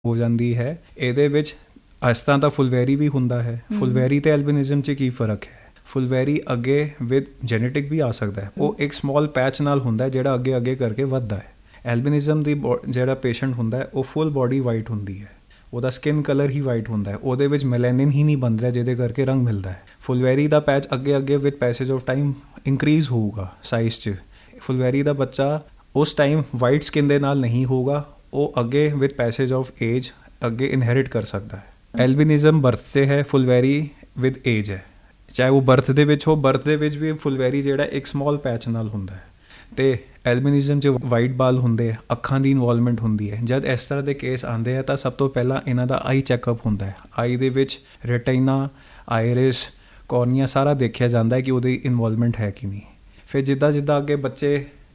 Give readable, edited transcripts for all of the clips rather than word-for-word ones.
ਹੋ ਜਾਂਦੀ ਹੈ। ਇਹਦੇ ਵਿੱਚ ਇਸ ਤਰ੍ਹਾਂ ਦਾ ਫੁਲਵੈਰੀ ਵੀ ਹੁੰਦਾ ਹੈ। ਫੁਲਵੈਰੀ ਅਤੇ ਐਲਬਿਨਿਜ਼ਮ 'ਚ ਕੀ ਫ਼ਰਕ ਹੈ? ਫੁਲਵੈਰੀ ਅੱਗੇ ਵਿਦ ਜੈਨੇਟਿਕ ਵੀ ਆ ਸਕਦਾ ਹੈ। ਉਹ ਇੱਕ ਸਮੋਲ ਪੈਚ ਨਾਲ ਹੁੰਦਾ ਜਿਹੜਾ ਅੱਗੇ ਅੱਗੇ ਕਰਕੇ ਵੱਧਦਾ ਹੈ। ਐਲਬਿਨਿਜ਼ਮ ਦੀ ਜਿਹੜਾ ਪੇਸ਼ੈਂਟ ਹੁੰਦਾ ਹੈ ਉਹ ਫੁੱਲ ਬੋਡੀ ਵਾਈਟ ਹੁੰਦੀ ਹੈ, ਉਹਦਾ ਸਕਿਨ ਕਲਰ ਹੀ ਵਾਈਟ ਹੁੰਦਾ ਹੈ, ਉਹਦੇ ਵਿੱਚ ਮੈਲੈਨਿਨ ਹੀ ਨਹੀਂ ਬਣ ਰਿਹਾ ਜਿਹਦੇ ਕਰਕੇ ਰੰਗ ਮਿਲਦਾ ਹੈ। ਫੁਲਵੈਰੀ ਦਾ ਪੈਚ ਅੱਗੇ ਅੱਗੇ with passage of time increase ਹੋਊਗਾ ਸਾਈਜ਼ 'ਚ। ਫੁਲਵੈਰੀ ਦਾ ਬੱਚਾ ਉਸ ਟਾਈਮ ਵਾਈਟ ਸਕਿਨ ਦੇ ਨਾਲ ਨਹੀਂ ਹੋਊਗਾ, ਉਹ ਅੱਗੇ ਵਿਦ ਪੈਸੇਜ ਆਫ ਏਜ ਅੱਗੇ ਇਨਹੈਰਿਟ ਕਰ ਸਕਦਾ ਹੈ। ਐਲਬਿਨਿਜ਼ਮ ਬਰਥ 'ਤੇ ਹੈ, ਫੁਲਵੈਰੀ ਵਿਦ ਏਜ ਹੈ। ਚਾਹੇ ਉਹ ਬਰਥ ਦੇ ਵਿੱਚ ਹੋ, ਬਰਥ ਦੇ ਵਿੱਚ ਵੀ ਫੁਲਵੈਰੀ ਜਿਹੜਾ ਇੱਕ ਸਮੋਲ ਪੈਚ ਨਾਲ ਹੁੰਦਾ ਹੈ। ਅਤੇ ਐਲਬਿਨਿਜ਼ਮ 'ਚ ਵਾਈਟ ਬਾਲ ਹੁੰਦੇ, ਅੱਖਾਂ ਦੀ ਇਨਵੋਲਵਮੈਂਟ ਹੁੰਦੀ ਹੈ। ਜਦ ਇਸ ਤਰ੍ਹਾਂ ਦੇ ਕੇਸ ਆਉਂਦੇ ਆ ਤਾਂ ਸਭ ਤੋਂ ਪਹਿਲਾਂ ਇਹਨਾਂ ਦਾ ਆਈ ਚੈੱਕਅਪ ਹੁੰਦਾ ਹੈ। ਆਈ ਦੇ ਵਿੱਚ ਰੈਟੀਨਾ, ਆਇਰਿਸ, ਕੋਰਨੀਆ ਸਾਰਾ ਦੇਖਿਆ ਜਾਂਦਾ ਹੈ ਕਿ ਉਹਦੀ ਇਨਵੋਲਵਮੈਂਟ ਹੈ ਕਿ ਨਹੀਂ। ਫਿਰ ਜਿੱਦਾਂ ਜਿੱਦਾਂ ਅੱਗੇ ਬੱਚੇ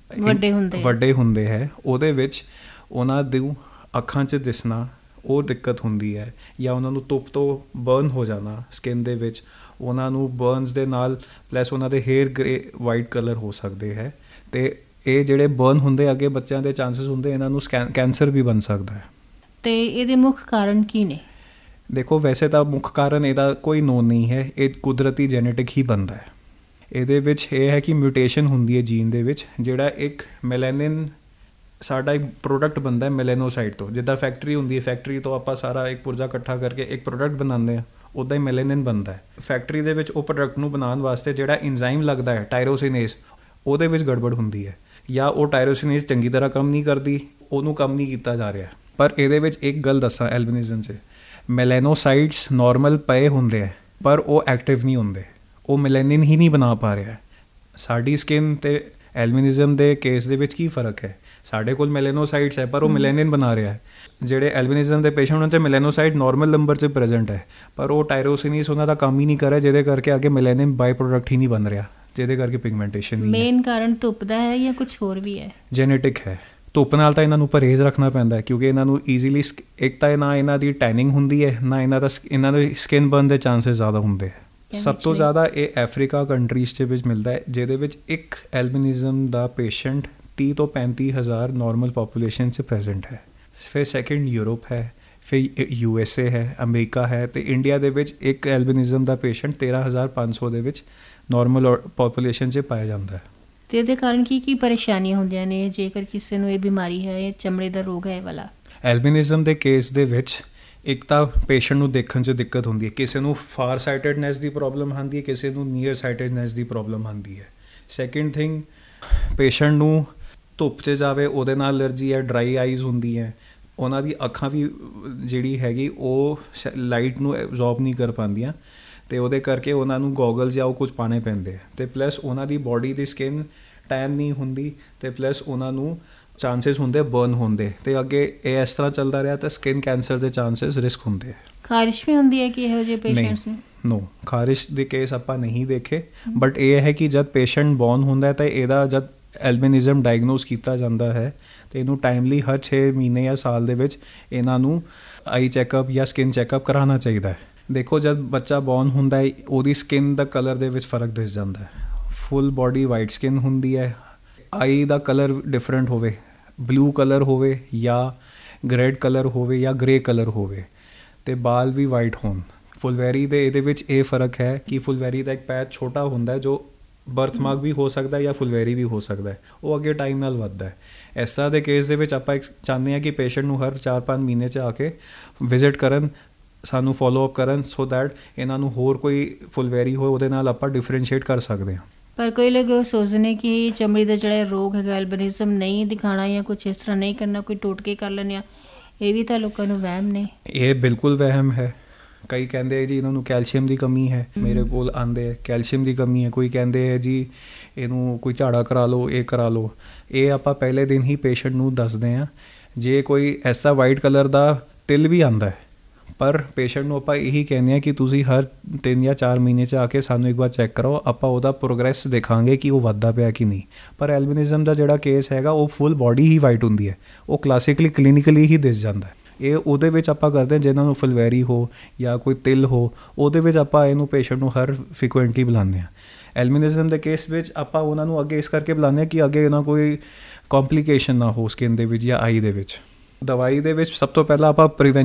ਵੱਡੇ ਹੁੰਦੇ ਹੈ ਉਹਦੇ ਵਿੱਚ ਉਹਨਾਂ ਦੀ ਅੱਖਾਂ 'ਚ ਦਿਸਣਾ ਉਹ ਦਿੱਕਤ ਹੁੰਦੀ ਹੈ, ਜਾਂ ਉਹਨਾਂ ਨੂੰ ਧੁੱਪ ਤੋਂ ਬਰਨ ਹੋ ਜਾਣਾ ਸਕਿਨ ਦੇ ਵਿੱਚ, ਉਹਨਾਂ ਨੂੰ ਬਰਨਸ ਦੇ ਨਾਲ ਪਲੱਸ ਉਹਨਾਂ ਦੇ ਹੇਅਰ ਗ੍ਰੇ ਵਾਈਟ ਕਲਰ ਹੋ ਸਕਦੇ ਹੈ। ਅਤੇ ਇਹ ਜਿਹੜੇ ਬਰਨ ਹੁੰਦੇ ਅੱਗੇ ਬੱਚਿਆਂ ਦੇ ਚਾਂਸਿਸ ਹੁੰਦੇ ਇਹਨਾਂ ਨੂੰ ਕੈਂਸਰ ਵੀ ਬਣ ਸਕਦਾ ਹੈ। ਅਤੇ ਇਹਦੇ ਮੁੱਖ ਕਾਰਨ ਕੀ ਨੇ? ਦੇਖੋ, ਵੈਸੇ ਤਾਂ ਮੁੱਖ ਕਾਰਨ ਇਹਦਾ ਕੋਈ ਨੋਨ ਨਹੀਂ ਹੈ, ਇਹ ਕੁਦਰਤੀ ਜੈਨੇਟਿਕ ਹੀ ਬਣਦਾ ਹੈ। ਇਹਦੇ ਵਿੱਚ ਇਹ ਹੈ ਕਿ ਮਿਊਟੇਸ਼ਨ ਹੁੰਦੀ ਹੈ ਜੀਨ ਦੇ ਵਿੱਚ, ਜਿਹੜਾ ਇੱਕ ਮੈਲੈਨਿਨ ਸਾਡਾ ਇੱਕ ਪ੍ਰੋਡਕਟ ਬਣਦਾ ਹੈ ਮੈਲੈਨੋਸਾਈਟ ਤੋਂ। ਜਿੱਦਾਂ ਫੈਕਟਰੀ ਹੁੰਦੀ ਹੈ, ਫੈਕਟਰੀ ਤੋਂ ਆਪਾਂ ਸਾਰਾ ਇੱਕ ਪੁਰਜਾ ਇਕੱਠਾ ਕਰਕੇ ਇੱਕ ਪ੍ਰੋਡਕਟ ਬਣਾਉਂਦੇ ਹਾਂ, ਉੱਦਾਂ ਹੀ ਮੈਲੈਨਿਨ ਬਣਦਾ ਹੈ। ਫੈਕਟਰੀ ਦੇ ਵਿੱਚ ਉਹ ਪ੍ਰੋਡਕਟ ਨੂੰ ਬਣਾਉਣ ਵਾਸਤੇ ਜਿਹੜਾ ਇੰਜ਼ਾਈਮ ਲੱਗਦਾ ਹੈ ਟਾਇਰੋਸਿਨੇਜ਼, ਉਹਦੇ ਵਿੱਚ ਗੜਬੜ ਹੁੰਦੀ ਹੈ, ਜਾਂ ਉਹ ਟਾਇਰੋਸਿਨੇਜ਼ ਚੰਗੀ ਤਰ੍ਹਾਂ ਕੰਮ ਨਹੀਂ ਕਰਦੀ, ਉਹਨੂੰ ਕੰਮ ਨਹੀਂ ਕੀਤਾ ਜਾ ਰਿਹਾ। ਪਰ ਇਹਦੇ ਵਿੱਚ ਇੱਕ ਗੱਲ ਦੱਸਾਂ, ਐਲਬਿਨਿਜ਼ਮ 'ਚ ਮੈਲੈਨੋਸਾਈਟਸ ਨਾਰਮਲ ਪਏ ਹੁੰਦੇ ਹੈ ਪਰ ਉਹ ਐਕਟਿਵ ਨਹੀਂ ਹੁੰਦੇ, ਉਹ ਮੈਲੈਨਿਨ ਹੀ ਨਹੀਂ ਬਣਾ ਪਾ ਰਿਹਾ। ਸਾਡੀ ਸਕਿਨ ਅਤੇ ਐਲਬਿਨਿਜ਼ਮ ਦੇ ਕੇਸ ਦੇ ਵਿੱਚ ਕੀ ਫ਼ਰਕ ਹੈ? ਸਾਡੇ ਕੋਲ ਮੈਲੈਨੋਸਾਈਟਸ ਹੈ ਪਰ ਉਹ ਮੈਲੈਨਿਨ ਬਣਾ ਰਿਹਾ ਹੈ। ਜਿਹੜੇ ਐਲਬਿਨਿਜ਼ਮ ਦੇ ਪੇਸ਼ੈਂਟ ਉਹਨਾਂ 'ਚ ਮੈਲੈਨੋਸਾਈਟ ਨਾਰਮਲ ਨੰਬਰ 'ਚ ਪ੍ਰੈਜ਼ੈਂਟ ਹੈ, ਪਰ ਉਹ ਟਾਇਰੋਸਿਨੇਜ਼ ਉਹਨਾਂ ਦਾ ਕੰਮ ਹੀ ਨਹੀਂ ਕਰ ਰਿਹਾ, ਜਿਹਦੇ ਕਰਕੇ ਅੱਗੇ ਮੈਲੈਨਿਨ ਬਾਈ ਪ੍ਰੋਡਕਟ ਹੀ ਨਹੀਂ ਬਣ ਰਿਹਾ, ਜਿਹਦੇ ਕਰਕੇ ਪਿਗਮੈਂਟੇਸ਼ਨ ਵੀ ਹੈ। ਮੇਨ ਕਾਰਨ ਧੁੱਪ ਦਾ ਹੈ ਜਾਂ ਕੁਝ ਹੋਰ ਵੀ ਹੈ? ਜੈਨੇਟਿਕ ਹੈ। ਧੁੱਪ ਨਾਲ ਤਾਂ ਇਹਨਾਂ ਨੂੰ ਪਰਹੇਜ਼ ਰੱਖਣਾ ਪੈਂਦਾ ਹੈ, ਕਿਉਂਕਿ ਇਹਨਾਂ ਨੂੰ ਈਜ਼ੀਲੀ ਇੱਕ ਤਾਂ ਨਾ ਇਹਨਾਂ ਦੀ ਟੈਨਿੰਗ ਹੁੰਦੀ ਹੈ, ਨਾ ਇਹਨਾਂ ਦੀ ਸਕਿਨ ਬਰਨ ਦੇ ਚਾਂਸਿਸ ਜ਼ਿਆਦਾ ਹੁੰਦੇ ਹੈ। ਸਭ ਤੋਂ ਜ਼ਿਆਦਾ ਇਹ ਅਫਰੀਕਾ ਕੰਟਰੀਜ਼ 'ਚ ਵਿੱਚ ਮਿਲਦਾ ਹੈ, ਜਿਹਦੇ ਵਿੱਚ ਇੱਕ ਐਲਬਿਨਿਜ਼ਮ ਦਾ ਪੇਸ਼ੈਂਟ 30 ਤੋਂ 35 ਹਜ਼ਾਰ ਨਾਰਮਲ ਪਾਪੂਲੇਸ਼ਨ 'ਚ ਪ੍ਰੈਜ਼ੈਂਟ ਹੈ। ਫਿਰ ਸੈਕਿੰਡ ਯੂਰਪ ਹੈ, ਫਿਰ USA ਹੈ, ਅਮਰੀਕਾ ਹੈ, ਅਤੇ ਇੰਡੀਆ ਦੇ ਵਿੱਚ ਇੱਕ ਐਲਬਿਨਿਜ਼ਮ ਦਾ ਪੇਸ਼ੈਂਟ 13,500 ਦੇ ਵਿੱਚ ਨਾਰਮਲ ਪਾਪੂਲੇਸ਼ਨ 'ਚ ਪਾਇਆ ਜਾਂਦਾ ਹੈ। ਅਤੇ ਇਹਦੇ ਕਾਰਨ ਕੀ ਕੀ ਪਰੇਸ਼ਾਨੀਆਂ ਹੁੰਦੀਆਂ ਨੇ ਜੇਕਰ ਕਿਸੇ ਨੂੰ ਇਹ ਬਿਮਾਰੀ ਹੈ, ਇਹ ਚਮੜੇ ਦਾ ਰੋਗ ਹੈ ਇਹ ਵਾਲਾ? ਐਲਬਿਨਿਜ਼ਮ ਦੇ ਕੇਸ ਦੇ ਵਿੱਚ ਇੱਕ ਤਾਂ ਪੇਸ਼ੈਂਟ ਨੂੰ ਦੇਖਣ 'ਚ ਦਿੱਕਤ ਹੁੰਦੀ ਹੈ, ਕਿਸੇ ਨੂੰ ਫਾਰ ਸਾਈਟਡਨੈਸ ਦੀ ਪ੍ਰੋਬਲਮ ਆਉਂਦੀ ਹੈ, ਕਿਸੇ ਨੂੰ ਨੀਅਰ ਸਾਈਟਡਨੈਸ ਦੀ ਪ੍ਰੋਬਲਮ ਆਉਂਦੀ ਹੈ। ਸੈਕਿੰਡ ਥਿੰਗ, ਪੇਸ਼ੈਂਟ ਨੂੰ ਧੁੱਪ 'ਚ ਜਾਵੇ ਉਹਦੇ ਨਾਲ ਐਲਰਜੀ ਹੈ, ਡਰਾਈ ਆਈਜ਼ ਹੁੰਦੀ ਹੈ, ਉਹਨਾਂ ਦੀ ਅੱਖਾਂ ਵੀ ਜਿਹੜੀ ਹੈਗੀ ਉਹ ਲਾਈਟ ਨੂੰ ਐਬਜ਼ੋਰਬ ਨਹੀਂ ਕਰ ਪਾਉਂਦੀਆਂ, ਅਤੇ ਉਹਦੇ ਕਰਕੇ ਉਹਨਾਂ ਨੂੰ ਗੋਗਲਸ ਜਾਂ ਉਹ ਕੁਝ ਪਾਉਣੇ ਪੈਂਦੇ ਆ। ਅਤੇ ਪਲੱਸ ਉਹਨਾਂ ਦੀ ਬੋਡੀ ਦੀ ਸਕਿਨ ਟੈਨ ਨਹੀਂ ਹੁੰਦੀ, ਅਤੇ ਪਲੱਸ ਉਹਨਾਂ ਨੂੰ ਚਾਂਸਿਸ ਹੁੰਦੇ ਬਰਨ ਹੁੰਦੇ, ਅਤੇ ਅੱਗੇ ਇਹ ਇਸ ਤਰ੍ਹਾਂ ਚੱਲਦਾ ਰਿਹਾ ਤਾਂ ਸਕਿਨ ਕੈਂਸਰ ਦੇ ਚਾਂਸਿਸ ਰਿਸਕ ਹੁੰਦੇ ਆ। ਖਾਰਿਸ਼ ਵੀ ਹੁੰਦੀ ਹੈ ਕਿ ਇਹੋ ਜਿਹੇ ਪੇਸ਼ੈਂਟਸ ਨੂੰ? ਨੋ, ਖਾਰਿਸ਼ ਦੇ ਕੇਸ ਆਪਾਂ ਨਹੀਂ ਦੇਖੇ, ਬਟ ਇਹ ਹੈ ਕਿ ਜਦ ਪੇਸ਼ੈਂਟ ਬੌਰਨ ਹੁੰਦਾ ਹੈ ਤਾਂ ਇਹਦਾ ਜਦ ਐਲਬਿਨਿਜ਼ਮ ਡਾਇਗਨੋਸ ਕੀਤਾ ਜਾਂਦਾ ਹੈ ਅਤੇ ਇਹਨੂੰ ਟਾਈਮਲੀ ਹਰ 6 ਮਹੀਨੇ ਜਾਂ ਸਾਲ ਦੇ ਵਿੱਚ ਇਹਨਾਂ ਨੂੰ ਆਈ ਚੈੱਕਅਪ ਜਾਂ ਸਕਿਨ ਚੈੱਕਅਪ ਕਰਾਉਣਾ ਚਾਹੀਦਾ ਹੈ। ਦੇਖੋ, ਜਦ ਬੱਚਾ ਬੌਰਨ ਹੁੰਦਾ ਹੈ ਉਹਦੀ ਸਕਿਨ ਦਾ ਕਲਰ ਦੇ ਵਿੱਚ ਫ਼ਰਕ ਦਿਸ ਜਾਂਦਾ ਹੈ। ਫੁੱਲ ਬੋਡੀ ਵਾਈਟ ਸਕਿਨ ਹੁੰਦੀ ਹੈ, ਆਈ ਦਾ ਕਲਰ ਡਿਫਰੈਂਟ ਹੋਵੇ, ਬਲੂ ਕਲਰ ਹੋਵੇ ਜਾਂ ਰੈਡ ਕਲਰ ਹੋਵੇ ਜਾਂ ਗ੍ਰੇ ਕਲਰ ਹੋਵੇ, ਅਤੇ ਬਾਲ ਵੀ ਵਾਈਟ ਹੋਣ। ਫੁਲਵੈਰੀ ਦੇ ਇਹਦੇ ਵਿੱਚ ਇਹ ਫ਼ਰਕ ਹੈ ਕਿ ਫੁਲਵੈਰੀ ਦਾ ਇੱਕ ਪੈਚ ਛੋਟਾ ਹੁੰਦਾ ਜੋ ਬਰਥ ਮਾਰਕ ਵੀ ਹੋ ਸਕਦਾ ਜਾਂ ਫੁਲਵੈਰੀ ਵੀ ਹੋ ਸਕਦਾ ਹੈ, ਉਹ ਅੱਗੇ ਟਾਈਮ ਨਾਲ ਵੱਧਦਾ ਹੈ। ਇਸ ਤਰ੍ਹਾਂ ਦੇ ਕੇਸ ਦੇ ਵਿੱਚ ਆਪਾਂ ਚਾਹੁੰਦੇ ਹਾਂ ਕਿ ਪੇਸ਼ੈਂਟ ਨੂੰ ਹਰ 4-5 ਮਹੀਨੇ 'ਚ ਆ ਕੇ ਵਿਜ਼ਿਟ ਕਰਨ, ਸਾਨੂੰ ਫੋਲੋ ਅਪ ਕਰਨ, ਸੋ ਦੈਟ ਇਹਨਾਂ ਨੂੰ ਹੋਰ ਕੋਈ ਫੁਲਵੈਰੀ ਹੋਏ ਉਹਦੇ ਨਾਲ ਆਪਾਂ ਡਿਫਰੈਂਸ਼ੀਏਟ ਕਰ ਸਕਦੇ ਹਾਂ। ਪਰ ਕੋਈ ਲੋਕ ਉਹ ਸੋਚਦੇ ਨੇ ਕਿ ਚਮੜੀ ਦਾ ਜਿਹੜਾ ਰੋਗ ਹੈਗਾ ਐਲਬਿਨਿਜ਼ਮ ਨਹੀਂ ਦਿਖਾਉਣਾ ਜਾਂ ਕੁਝ ਇਸ ਤਰ੍ਹਾਂ ਨਹੀਂ ਕਰਨਾ, ਕੋਈ ਟੋਟਕੇ ਕਰ ਲੈਂਦੇ ਆ, ਇਹ ਵੀ ਤਾਂ ਲੋਕਾਂ ਨੂੰ ਵਹਿਮ ਨੇ। ਇਹ ਬਿਲਕੁਲ ਵਹਿਮ ਹੈ। ਕਈ ਕਹਿੰਦੇ ਜੀ ਇਹਨਾਂ ਨੂੰ ਕੈਲਸ਼ੀਅਮ ਦੀ ਕਮੀ ਹੈ, ਮੇਰੇ ਕੋਲ ਆਉਂਦੇ ਕੈਲਸ਼ੀਅਮ ਦੀ ਕਮੀ ਹੈ, ਕੋਈ ਕਹਿੰਦੇ ਹੈ ਜੀ ਇਹਨੂੰ ਕੋਈ ਝਾੜਾ ਕਰਾ ਲਓ, ਇਹ ਕਰਾ ਲਓ। ਇਹ ਆਪਾਂ ਪਹਿਲੇ ਦਿਨ ਹੀ ਪੇਸ਼ੈਂਟ ਨੂੰ ਦੱਸਦੇ ਹਾਂ। ਜੇ ਕੋਈ ਐਸਾ ਵਾਈਟ ਕਲਰ ਦਾ ਤਿਲ ਵੀ ਆਉਂਦਾ ਹੈ, ਪਰ ਪੇਸ਼ੈਂਟ ਨੂੰ ਆਪਾਂ ਇਹੀ ਕਹਿੰਦੇ ਹਾਂ ਕਿ ਤੁਸੀਂ ਹਰ 3 ਜਾਂ 4 ਮਹੀਨੇ 'ਚ ਆ ਕੇ ਸਾਨੂੰ ਇੱਕ ਵਾਰ ਚੈੱਕ ਕਰਾਓ, ਆਪਾਂ ਉਹਦਾ ਪ੍ਰੋਗਰੈਸ ਦੇਖਾਂਗੇ ਕਿ ਉਹ ਵੱਧਦਾ ਪਿਆ ਕਿ ਨਹੀਂ। ਪਰ ਐਲਬਿਨਿਜ਼ਮ ਦਾ ਜਿਹੜਾ ਕੇਸ ਹੈਗਾ ਉਹ ਫੁੱਲ ਬੋਡੀ ਹੀ ਵਾਈਟ ਹੁੰਦੀ ਹੈ, ਉਹ ਕਲਾਸਿਕਲੀ ਕਲੀਨਿਕਲੀ ਹੀ ਦਿਸ ਜਾਂਦਾ ਹੈ। ਇਹ ਉਹਦੇ ਵਿੱਚ ਆਪਾਂ ਕਰਦੇ ਹਾਂ ਜਿਹਨਾਂ ਨੂੰ ਫੁਲਵੈਰੀ ਹੋ ਜਾਂ ਕੋਈ ਤਿਲ ਹੋ, ਉਹਦੇ ਵਿੱਚ ਆਪਾਂ ਇਹਨੂੰ ਪੇਸ਼ੈਂਟ ਨੂੰ ਹਰ ਫ੍ਰੀਕੁਐਂਟਲੀ ਬੁਲਾਉਂਦੇ ਹਾਂ। ਐਲਬਿਨਿਜ਼ਮ ਦੇ ਕੇਸ ਵਿੱਚ ਆਪਾਂ ਉਹਨਾਂ ਨੂੰ ਅੱਗੇ ਇਸ ਕਰਕੇ ਬੁਲਾਉਂਦੇ ਹਾਂ ਕਿ ਅੱਗੇ ਇਹਨਾਂ ਕੋਈ ਕੰਪਲੀਕੇਸ਼ਨ ਨਾ ਹੋ ਸਕਿਨ ਦੇ ਵਿੱਚ ਜਾਂ ਆਈ ਦੇ ਵਿੱਚ। ਦਵਾਈ ਦੇ ਵਿੱਚ ਸਭ ਤੋਂ ਪਹਿਲਾਂ ਆਪਾਂ